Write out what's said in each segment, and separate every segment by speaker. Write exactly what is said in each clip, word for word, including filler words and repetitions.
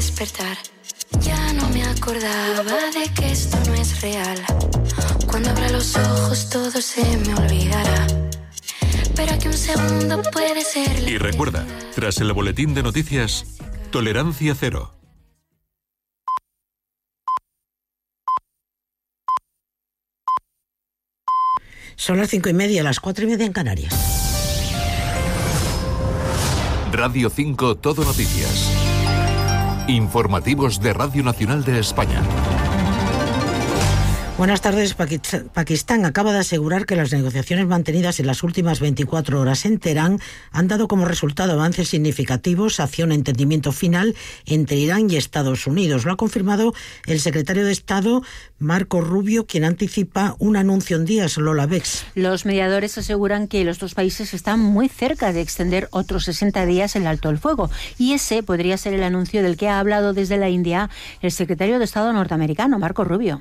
Speaker 1: despertar. Ya no me acordaba de que esto no es real. Cuando abra los ojos todo se me olvidará. Pero que un segundo puede ser.
Speaker 2: Y recuerda, tras el boletín de noticias, Tolerancia Cero.
Speaker 3: Son las cinco y media, las cuatro y media en Canarias.
Speaker 2: Radio cinco Todo Noticias. Informativos de Radio Nacional de España.
Speaker 3: Buenas tardes. Pakistán acaba de asegurar que las negociaciones mantenidas en las últimas veinticuatro horas en Teherán han dado como resultado avances significativos hacia un entendimiento final entre Irán y Estados Unidos. Lo ha confirmado el secretario de Estado, Marco Rubio, quien anticipa un anuncio en días. Lola Bex.
Speaker 4: Los mediadores aseguran que los dos países están muy cerca de extender otros sesenta días el alto el fuego, y ese podría ser el anuncio del que ha hablado desde la India el secretario de Estado norteamericano, Marco Rubio.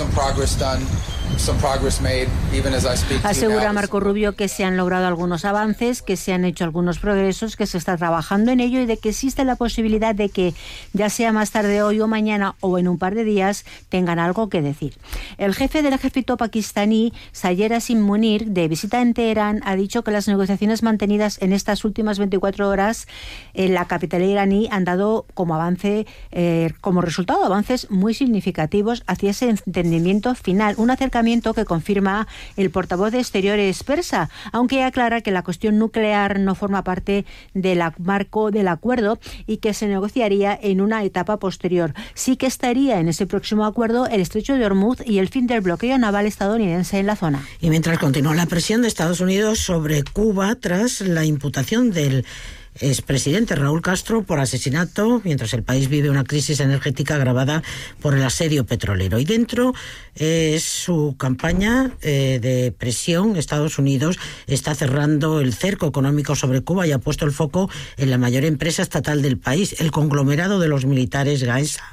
Speaker 4: Asegura Marco Rubio que se han logrado algunos avances, que se han hecho algunos progresos, que se está trabajando en ello y de que existe la posibilidad de que, ya sea más tarde hoy o mañana o en un par de días, tengan algo que decir. El jefe del ejército pakistaní, Sayer Asim Munir, de visita en Teherán, ha dicho que las negociaciones mantenidas en estas últimas veinticuatro horas en la capital iraní han dado como avance, eh, como resultado avances muy significativos hacia ese entendimiento final, un acercamiento que confirma el portavoz de Exteriores persa, aunque aclara que la cuestión nuclear no forma parte del marco del acuerdo y que se negociaría en una etapa posterior. Sí que estaría en ese próximo acuerdo el estrecho de Hormuz y el fin del bloqueo naval estadounidense en la zona.
Speaker 3: Y mientras continúa la presión de Estados Unidos sobre Cuba tras la imputación del expresidente Raúl Castro por asesinato, mientras el país vive una crisis energética agravada por el asedio petrolero. Y dentro es eh, su campaña eh, de presión. Estados Unidos está cerrando el cerco económico sobre Cuba y ha puesto el foco en la mayor empresa estatal del país, el conglomerado de los militares Gaesa,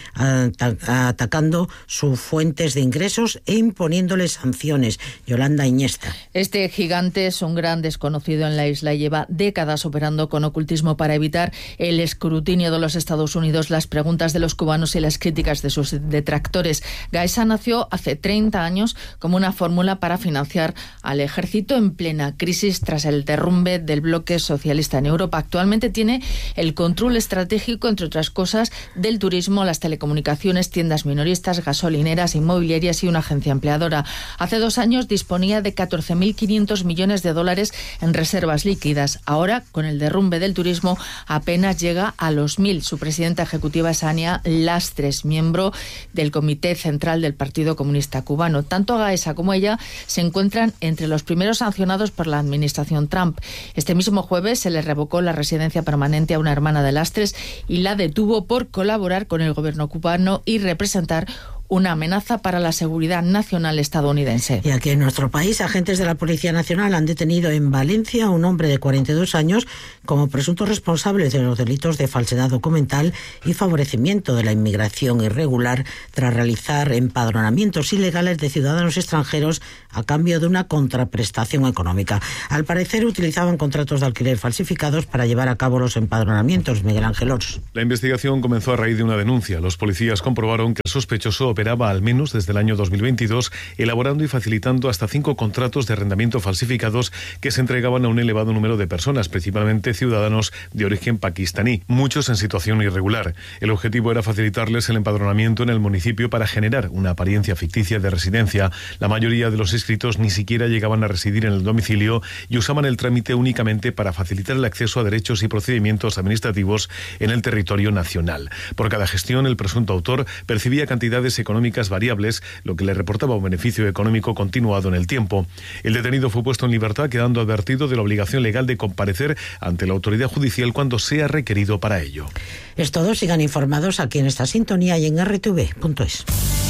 Speaker 3: atacando sus fuentes de ingresos e imponiéndoles sanciones. Yolanda Iñesta.
Speaker 5: Este gigante es un gran desconocido en la isla y lleva décadas operando con ocultismo para evitar el escrutinio de los Estados Unidos, las preguntas de los cubanos y las críticas de sus detractores. Gaesa nació hace treinta años como una fórmula para financiar al ejército en plena crisis tras el derrumbe del bloque socialista en Europa. Actualmente tiene el control estratégico, entre otras cosas, del turismo, las telecomunicaciones, tiendas minoristas, gasolineras, inmobiliarias y una agencia empleadora. Hace dos años disponía de catorce mil quinientos millones de dólares en reservas líquidas. Ahora, con el derrumbe del turismo, apenas llega a los mil. Su presidenta ejecutiva es Ania Lastres, miembro del Comité Central del Partido Comunista Cubano. Tanto Gaesa como ella se encuentran entre los primeros sancionados por la administración Trump. Este mismo jueves se le revocó la residencia permanente a una hermana de Lastres y la detuvo por colaborar con el gobierno cubano y representar una amenaza para la seguridad nacional estadounidense.
Speaker 3: Y aquí en nuestro país, agentes de la Policía Nacional han detenido en Valencia a un hombre de cuarenta y dos años como presunto responsable de los delitos de falsedad documental y favorecimiento de la inmigración irregular tras realizar empadronamientos ilegales de ciudadanos extranjeros a cambio de una contraprestación económica. Al parecer utilizaban contratos de alquiler falsificados para llevar a cabo los empadronamientos. Miguel Ángel Ors.
Speaker 6: La investigación comenzó a raíz de una denuncia. Los policías comprobaron que el sospechoso operaba al menos desde el año dos mil veintidós, elaborando y facilitando hasta cinco contratos de arrendamiento falsificados que se entregaban a un elevado número de personas, principalmente ciudadanos de origen pakistaní, muchos en situación irregular. El objetivo era facilitarles el empadronamiento en el municipio para generar una apariencia ficticia de residencia. La mayoría de los inscritos ni siquiera llegaban a residir en el domicilio y usaban el trámite únicamente para facilitar el acceso a derechos y procedimientos administrativos en el territorio nacional. Por cada gestión, el presunto autor percibía cantidades económicas variables, lo que le reportaba un beneficio económico continuado en el tiempo. El detenido fue puesto en libertad, quedando advertido de la obligación legal de comparecer ante la autoridad judicial cuando sea requerido para ello.
Speaker 3: Es todo. Sigan informados aquí en esta sintonía y en erre te ve punto es.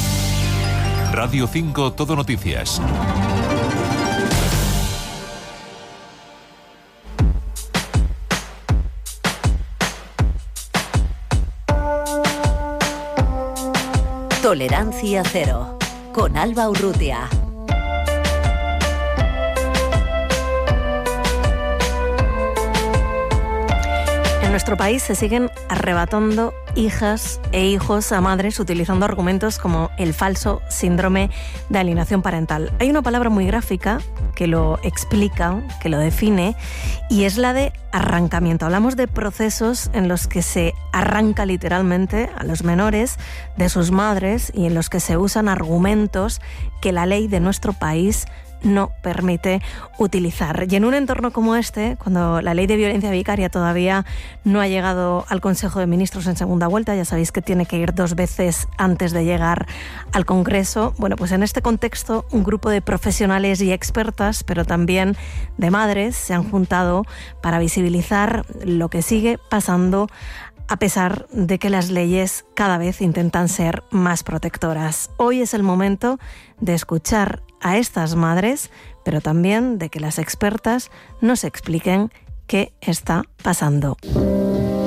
Speaker 2: Radio cinco Todo Noticias.
Speaker 7: Tolerancia Cero, con Alba Urrutia.
Speaker 8: En nuestro país se siguen arrebatando hijas e hijos a madres utilizando argumentos como el falso síndrome de alienación parental. Hay una palabra muy gráfica que lo explica, que lo define, y es la de arrancamiento. Hablamos de procesos en los que se arranca literalmente a los menores de sus madres y en los que se usan argumentos que la ley de nuestro país no permite utilizar. Y en un entorno como este, cuando la ley de violencia vicaria todavía no ha llegado al Consejo de Ministros en segunda vuelta, ya sabéis que tiene que ir dos veces antes de llegar al Congreso, bueno, pues en este contexto un grupo de profesionales y expertas, pero también de madres, se han juntado para visibilizar lo que sigue pasando a pesar de que las leyes cada vez intentan ser más protectoras. Hoy es el momento de escuchar a estas madres, pero también de que las expertas nos expliquen qué está pasando.